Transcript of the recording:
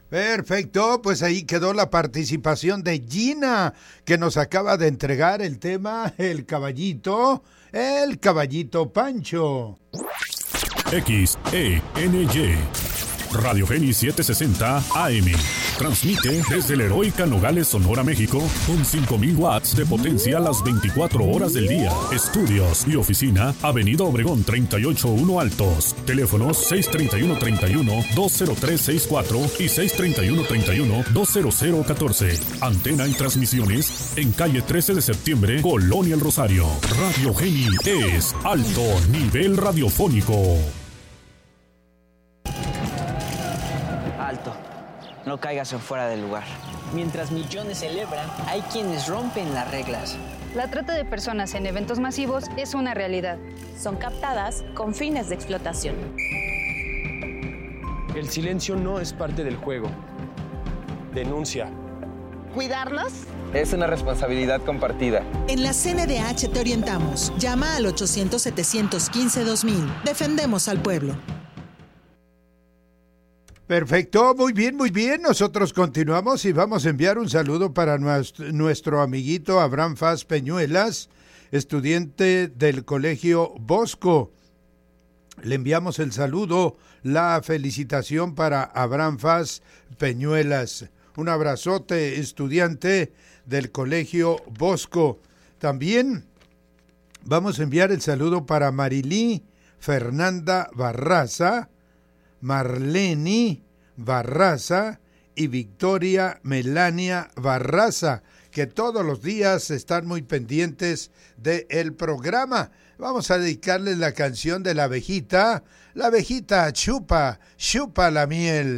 Perfecto, pues ahí quedó la participación de Gina, que nos acaba de entregar el tema el caballito Pancho. XENY Radio Geni 760 AM. Transmite desde la heroica Nogales, Sonora, México, con 5,000 watts de potencia a las 24 horas del día. Estudios y oficina, Avenida Obregón 381 Altos. Teléfonos 631-31-20364 y 631-31-20014. Antena y transmisiones en calle 13 de septiembre, Colonia El Rosario. Radio Geni es alto nivel radiofónico. Alto. No caigas en fuera del lugar. Mientras millones celebran, hay quienes rompen las reglas. La trata de personas en eventos masivos es una realidad. Son captadas con fines de explotación. El silencio no es parte del juego. Denuncia. ¿Cuidarlos? Es una responsabilidad compartida. En la CNDH te orientamos. Llama al 800-715-2000. Defendemos al pueblo. Perfecto, muy bien, muy bien. Nosotros continuamos y vamos a enviar un saludo para nuestro amiguito Abraham Faz Peñuelas, estudiante del Colegio Bosco. Le enviamos el saludo, la felicitación para Abraham Faz Peñuelas. Un abrazote, estudiante del Colegio Bosco. También vamos a enviar el saludo para Marilí Fernanda Barraza, Marleni Barraza y Victoria Melania Barraza, que todos los días están muy pendientes del programa. Vamos a dedicarles la canción de la abejita. La abejita chupa, chupa la miel.